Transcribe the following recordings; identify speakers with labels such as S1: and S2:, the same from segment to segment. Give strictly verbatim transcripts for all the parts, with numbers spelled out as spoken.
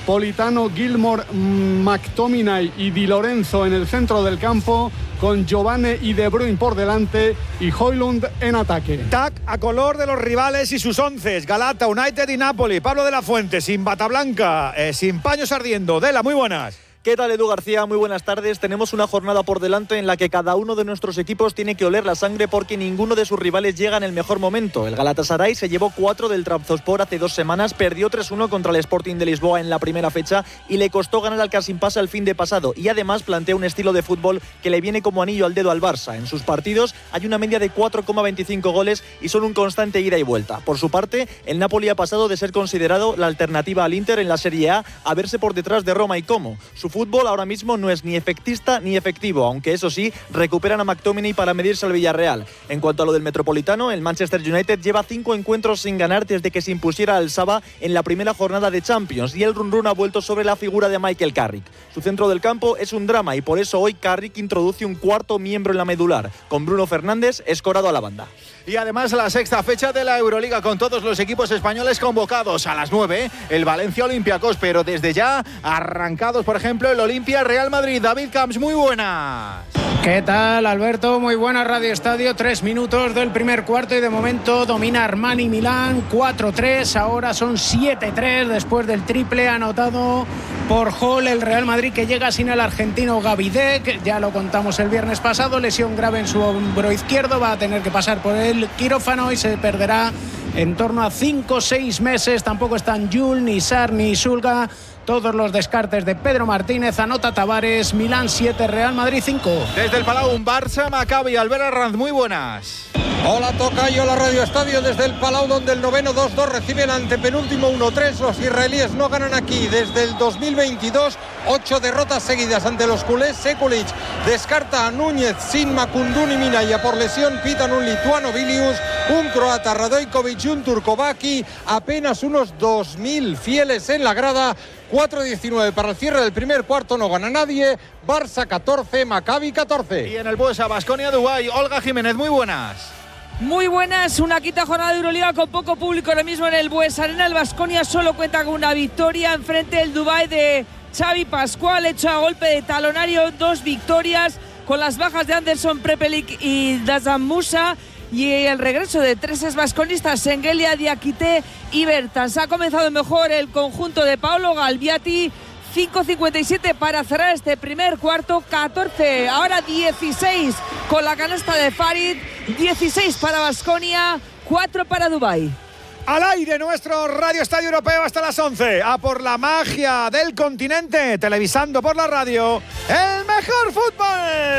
S1: Politano, Gilmore, McTominay y Di Lorenzo en el centro del campo, con Giovane y De Bruyne por delante y Højlund en ataque.
S2: Tac a color de los rivales y sus once. Galata, United y Napoli. Pablo de la Fuente, sin bata blanca, eh, sin paños ardiendo. Dela, muy buenas.
S3: ¿Qué tal, Edu García? Muy buenas tardes. Tenemos una jornada por delante en la que cada uno de nuestros equipos tiene que oler la sangre porque ninguno de sus rivales llega en el mejor momento. El Galatasaray se llevó cuatro del Trabzonspor hace dos semanas, perdió tres uno contra el Sporting de Lisboa en la primera fecha y le costó ganar al Kasimpasa el fin de pasado. Y además plantea un estilo de fútbol que le viene como anillo al dedo al Barça. En sus partidos hay una media de cuatro coma veinticinco goles y son un constante ida y vuelta. Por su parte, el Napoli ha pasado de ser considerado la alternativa al Inter en la Serie A a verse por detrás de Roma y Como. Su fútbol ahora mismo no es ni efectista ni efectivo, aunque eso sí, recuperan a McTominay para medirse al Villarreal. En cuanto a lo del Metropolitano, el Manchester United lleva cinco encuentros sin ganar desde que se impusiera al Saba en la primera jornada de Champions y el run run ha vuelto sobre la figura de Michael Carrick. Su centro del campo es un drama y por eso hoy Carrick introduce un cuarto miembro en la medular, con Bruno Fernández escorado a la banda.
S2: Y además la sexta fecha de la Euroliga con todos los equipos españoles convocados. A las nueve, el Valencia Olympiacos, pero desde ya arrancados, por ejemplo, el Olimpia Real Madrid. David Camps, muy buenas.
S4: ¿Qué tal, Alberto? Muy buena Radio Estadio. Tres minutos del primer cuarto y de momento domina Armani Milán cuatro tres. Ahora son siete tres después del triple anotado por Hall. El Real Madrid que llega sin el argentino Gavidec. Ya lo contamos el viernes pasado. Lesión grave en su hombro izquierdo. Va a tener que pasar por el quirófano y se perderá en torno a cinco o seis meses. Tampoco están Yul, ni Sar, ni Sulga. Todos los descartes de Pedro Martínez. Anota Tavares. Milán siete, Real Madrid cinco.
S2: Desde el Palau, un Barça, Maccabi. Albert Arranz, muy buenas.
S5: Hola, tocayo, la Radio Estadio desde el Palau, donde el noveno dos dos recibe el antepenúltimo uno tres. Los israelíes no ganan aquí desde el dos mil veintidós. Ocho derrotas seguidas ante los culés. Sekulic descarta a Núñez, sin Makundun y Minaya por lesión. Pitan un lituano, Vilius, un croata, Radojkovic y un turcovaki. Apenas unos dos mil fieles en la grada. cuatro diecinueve para el cierre del primer cuarto, no gana nadie. Barça catorce, Maccabi catorce.
S2: Y en el Buesa, Baskonia, Dubái, Olga Jiménez, muy buenas.
S6: Muy buenas, una quinta jornada de Euroliga con poco público ahora mismo en el Buesa Arena. El Baskonia solo cuenta con una victoria enfrente del Dubái de Xavi Pascual, hecho a golpe de talonario, dos victorias con las bajas de Anderson, Prepelic y Dazan Musa. Y el regreso de tres basconistas, Sengelia, Diakité y Bertans. Ha comenzado mejor el conjunto de Paolo Galbiati. cinco cincuenta y siete para cerrar este primer cuarto. catorce, ahora dieciséis con la canasta de Farid. dieciséis para Baskonia, cuatro para Dubái.
S2: Al aire nuestro Radio Estadio Europeo hasta las once. A por la magia del continente, televisando por la radio el mejor fútbol.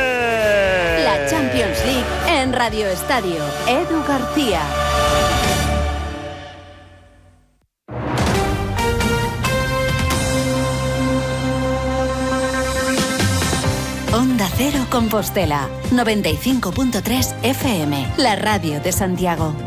S7: La Champions League en Radio Estadio. Edu García. Onda Cero Compostela, noventa y cinco punto tres F M, la radio de Santiago.